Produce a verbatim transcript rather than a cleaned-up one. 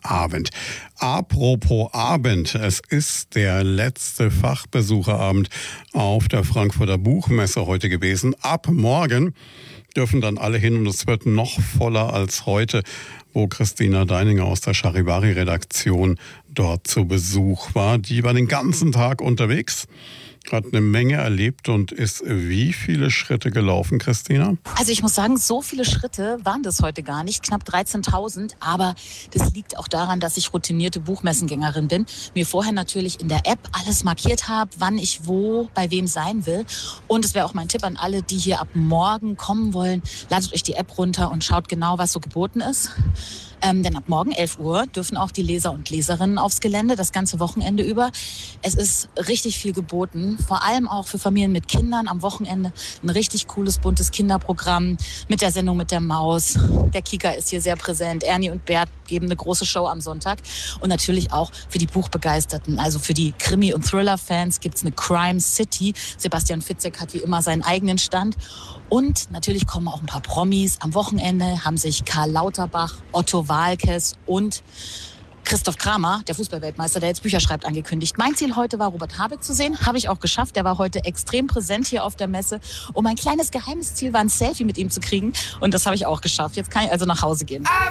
Abend. Apropos Abend, es ist der letzte Fachbesucherabend auf der Frankfurter Buchmesse heute gewesen. Ab morgen dürfen dann alle hin und es wird noch voller als heute, wo Christina Deininger aus der Charivari-Redaktion dort zu Besuch war. Die war den ganzen Tag unterwegs, hat eine Menge erlebt und ist wie viele Schritte gelaufen, Christina? Also ich muss sagen, so viele Schritte waren das heute gar nicht, knapp dreizehntausend. Aber das liegt auch daran, dass ich routinierte Buchmessengängerin bin. Mir vorher natürlich in der App alles markiert habe, wann ich wo, bei wem sein will. Und es wäre auch mein Tipp an alle, die hier ab morgen kommen wollen, ladet euch die App runter und schaut genau, was so geboten ist. Ähm, denn ab morgen, elf Uhr, dürfen auch die Leser und Leserinnen aufs Gelände, das ganze Wochenende über. Es ist richtig viel geboten, vor allem auch für Familien mit Kindern am Wochenende. Ein richtig cooles, buntes Kinderprogramm mit der Sendung mit der Maus. Der Kika ist hier sehr präsent. Ernie und Bert geben eine große Show am Sonntag. Und natürlich auch für die Buchbegeisterten, also für die Krimi- und Thriller-Fans gibt's eine Crime City. Sebastian Fitzek hat wie immer seinen eigenen Stand. Und natürlich kommen auch ein paar Promis. Am Wochenende haben sich Karl Lauterbach, Otto Waalkes und Christoph Kramer, der Fußballweltmeister, der jetzt Bücher schreibt, angekündigt. Mein Ziel heute war, Robert Habeck zu sehen. Habe ich auch geschafft. Der war heute extrem präsent hier auf der Messe. Und mein kleines geheimes Ziel war, ein Selfie mit ihm zu kriegen. Und das habe ich auch geschafft. Jetzt kann ich also nach Hause gehen. I